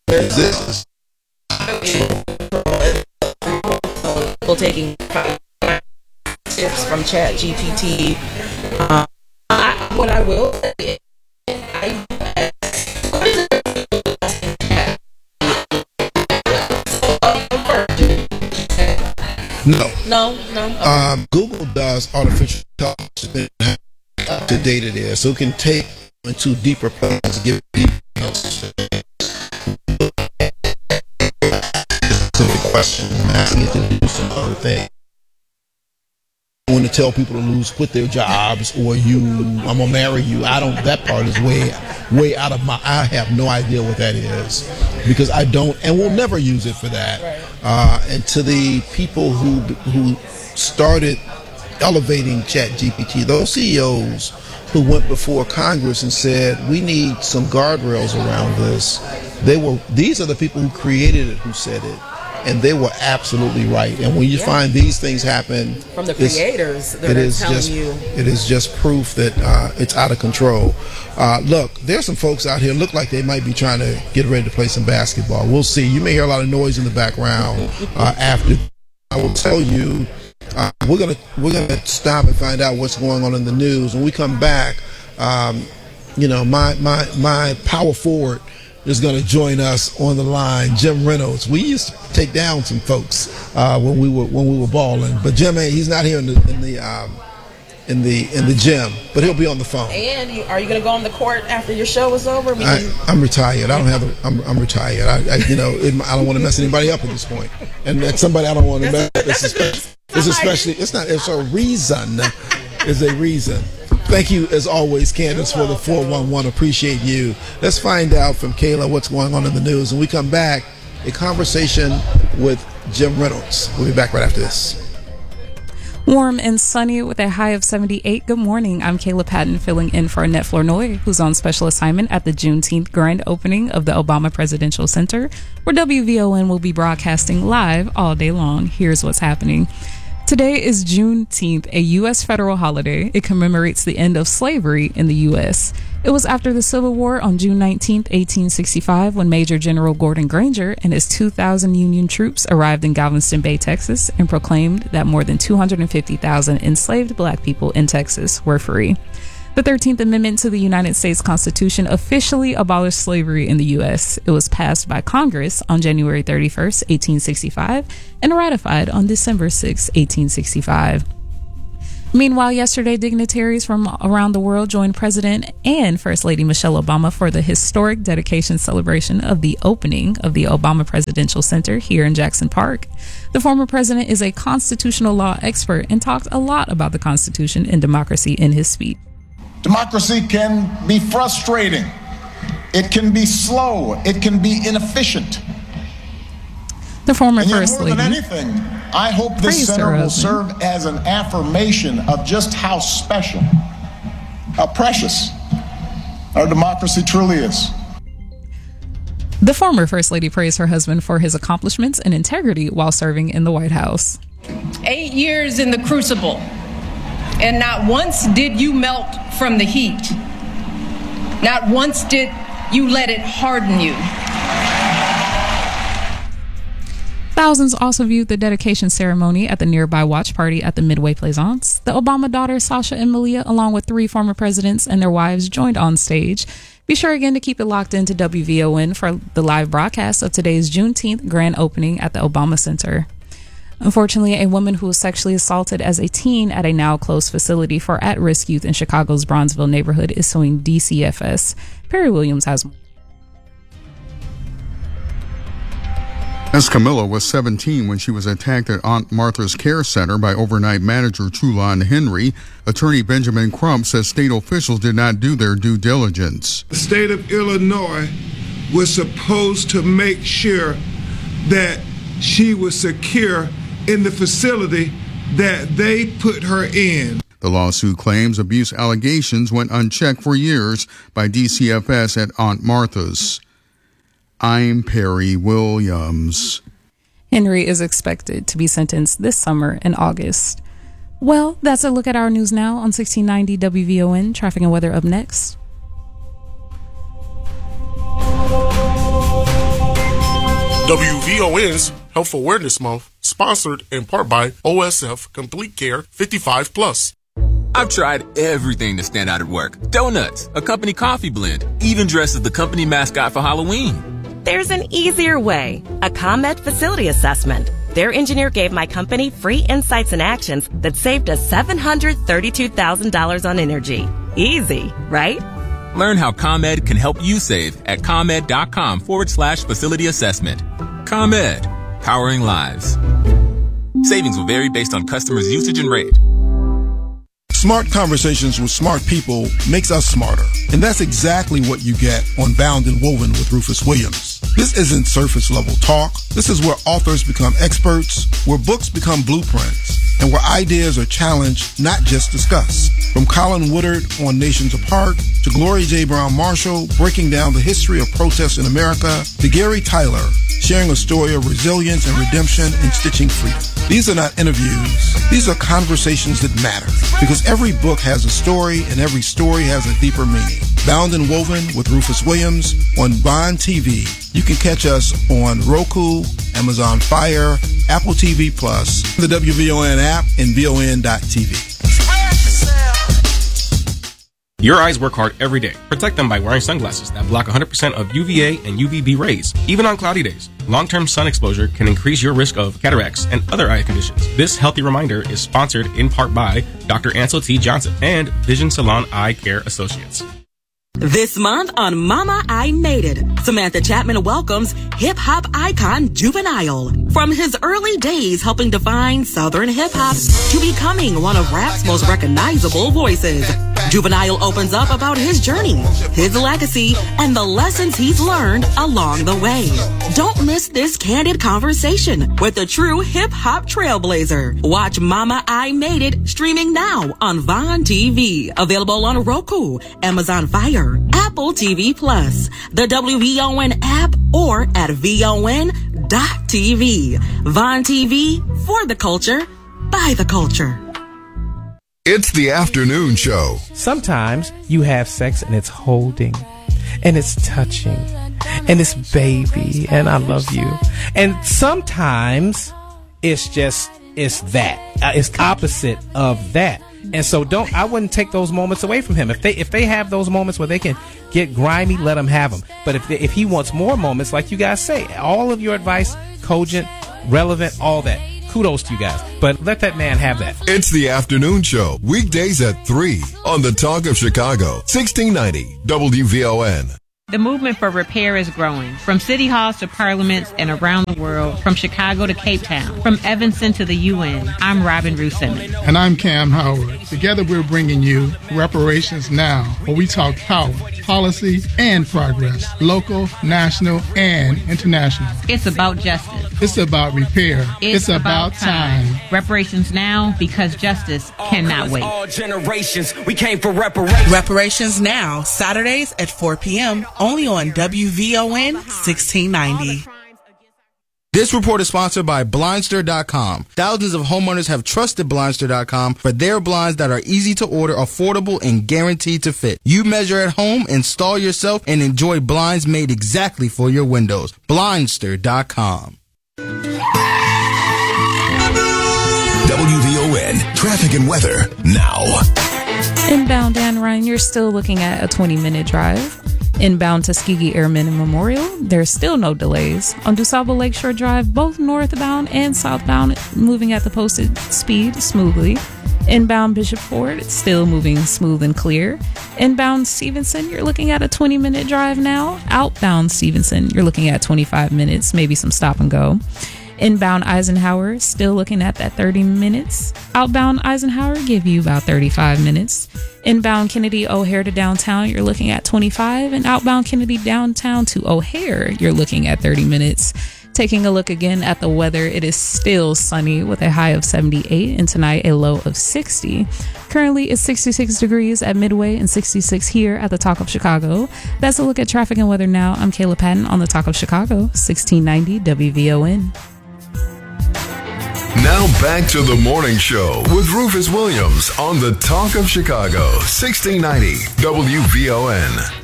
This people taking tips from Chat GPT. What I will say, no. Google does artificial intelligence to data there, so it can take into deeper places, give deeper questions, asking it to do some other things. I want to tell people to quit their jobs, or I'm gonna marry you. I don't. That part is way out of my. I have no idea what that is, because I don't, and will never use it for that. And to the people who started elevating ChatGPT, those CEOs who went before Congress and said we need some guardrails around this. These are the people who created it, who said it. And they were absolutely right. And when you find these things happen from the creators, it is just proof that it's out of control. Look, there's some folks out here look like they might be trying to get ready to play some basketball. We'll see. You may hear a lot of noise in the background after. I will tell you, we're gonna stop and find out what's going on in the news. When we come back, my power forward is going to join us on the line, Jim Reynolds. We used to take down some folks when we were balling, but Jim, he's not here in the gym, but he'll be on the phone. And are you going to go on the court after your show is over? I'm retired. I don't have. I'm retired. I don't want to mess anybody up at this point, and that's somebody I don't want to mess. It's a reason. It's a reason. Thank you, as always, Candace, for the 411. Appreciate you. Let's find out from Kayla what's going on in the news. When we come back, a conversation with Jim Reynolds. We'll be back right after this. Warm and sunny with a high of 78. Good morning. I'm Kayla Patton, filling in for Annette Flournoy, who's on special assignment at the Juneteenth grand opening of the Obama Presidential Center, where WVON will be broadcasting live all day long. Here's what's happening. Today is Juneteenth, a U.S. federal holiday. It commemorates the end of slavery in the U.S. It was after the Civil War on June 19, 1865, when Major General Gordon Granger and his 2,000 Union troops arrived in Galveston Bay, Texas, and proclaimed that more than 250,000 enslaved black people in Texas were free. The 13th Amendment to the United States Constitution officially abolished slavery in the U.S. It was passed by Congress on January 31, 1865, and ratified on December 6, 1865. Meanwhile, yesterday, dignitaries from around the world joined President and First Lady Michelle Obama for the historic dedication celebration of the opening of the Obama Presidential Center here in Jackson Park. The former president is a constitutional law expert and talked a lot about the Constitution and democracy in his speech. Democracy can be frustrating. It can be slow. It can be inefficient. The former First Lady, more than anything, I hope this center will serve as an affirmation of just how special, how precious our democracy truly is. The former First Lady praised her husband for his accomplishments and integrity while serving in the White House. 8 years in the crucible, and not once did you melt from the heat. Not once did you let it harden you. Thousands also viewed the dedication ceremony at the nearby watch party at the Midway Plaisance. The Obama daughters, Sasha and Malia, along with 3 former presidents and their wives, joined on stage. Be sure again to keep it locked into WVON for the live broadcast of today's Juneteenth grand opening at the Obama Center. Unfortunately, a woman who was sexually assaulted as a teen at a now-closed facility for at-risk youth in Chicago's Bronzeville neighborhood is suing DCFS. Perry Williams has more. Camilla was 17 when she was attacked at Aunt Martha's Care Center by overnight manager Trulon Henry. Attorney Benjamin Crump says state officials did not do their due diligence. The state of Illinois was supposed to make sure that she was secure in the facility that they put her in. The lawsuit claims abuse allegations went unchecked for years by DCFS at Aunt Martha's. I'm Perry Williams. Henry is expected to be sentenced this summer in August. Well, that's a look at our news now on 1690 WVON. Traffic and weather up next. WVON's Health Awareness Month, sponsored in part by OSF Complete Care 55+. I've tried everything to stand out at work. Donuts, a company coffee blend, even dressed as the company mascot for Halloween. There's an easier way. A ComEd facility assessment. Their engineer gave my company free insights and actions that saved us $732,000 on energy. Easy, right? Learn how ComEd can help you save at ComEd.com/facility assessment. ComEd, powering lives. Savings will vary based on customers' usage and rate. Smart conversations with smart people makes us smarter. And that's exactly what you get on Bound and Woven with Rufus Williams. This isn't surface level talk. This is where authors become experts, where books become blueprints, and where ideas are challenged, not just discussed. From Colin Woodard on Nations Apart, to Gloria J. Brown Marshall breaking down the history of protests in America, to Gary Tyler sharing a story of resilience and redemption and stitching freedom. These are not interviews. These are conversations that matter, because every book has a story and every story has a deeper meaning. Bound and Woven with Rufus Williams on Bond TV. You can catch us on Roku, Amazon Fire, Apple TV+, the WVON app, and VON.TV. Your eyes work hard every day. Protect them by wearing sunglasses that block 100% of UVA and UVB rays, even on cloudy days. Long-term sun exposure can increase your risk of cataracts and other eye conditions. This healthy reminder is sponsored in part by Dr. Ansel T. Johnson and Vision Salon Eye Care Associates. This month on Mama, I Made It, Samantha Chapman welcomes hip-hop icon Juvenile. From his early days helping define Southern hip-hop to becoming one of rap's most recognizable voices, Juvenile opens up about his journey, his legacy, and the lessons he's learned along the way. Don't miss this candid conversation with the true hip-hop trailblazer. Watch Mama, I Made It streaming now on Vaughn TV. Available on Roku, Amazon Fire, Apple TV+, the WVON app, or at VON.TV. Vaughn TV, for the culture, by the culture. It's the afternoon show. Sometimes you have sex and it's holding, and it's touching, and it's baby, and I love you. And sometimes it's that. It's opposite of that. And so I wouldn't take those moments away from him. If they have those moments where they can get grimy, let them have them. But if he wants more moments, like you guys say, all of your advice, cogent, relevant, all that. Kudos to you guys. But let that man have that. It's the afternoon show, weekdays at 3 on the Talk of Chicago, 1690 WVON. The movement for repair is growing, from city halls to parliaments and around the world, from Chicago to Cape Town, from Evanston to the UN. I'm Robin Ruth Simmons. And I'm Cam Howard. Together we're bringing you Reparations Now, where we talk power, policy, and progress, local, national, and international. It's about justice. It's about repair. It's about time. Reparations Now, because justice cannot wait. All generations, we came for reparations. Reparations Now, Saturdays at 4 p.m. only on WVON 1690. This report is sponsored by Blindster.com. Thousands of homeowners have trusted Blindster.com for their blinds that are easy to order, affordable, and guaranteed to fit. You measure at home, install yourself, and enjoy blinds made exactly for your windows. Blindster.com. WVON traffic and weather now. Inbound Dan Ryan, you're still looking at a 20-minute drive. Inbound Tuskegee Airmen Memorial, there's still no delays. On DuSable Lakeshore Drive, both northbound and southbound moving at the posted speed smoothly. Inbound Bishop Ford, it's still moving smooth and clear. Inbound Stevenson, you're looking at a 20-minute drive now. Outbound Stevenson, you're looking at 25 minutes, maybe some stop and go. Inbound Eisenhower, still looking at that 30 minutes. Outbound Eisenhower, give you about 35 minutes. Inbound Kennedy O'Hare to downtown, you're looking at 25. And outbound Kennedy downtown to O'Hare, you're looking at 30 minutes. Taking a look again at the weather, it is still sunny with a high of 78 and tonight a low of 60. Currently it's 66 degrees at Midway and 66 here at the Talk of Chicago. That's a look at traffic and weather now. I'm Kayla Patton on the Talk of Chicago, 1690 WVON. Now back to the morning show with Rufus Williams on the Talk of Chicago, 1690 WVON.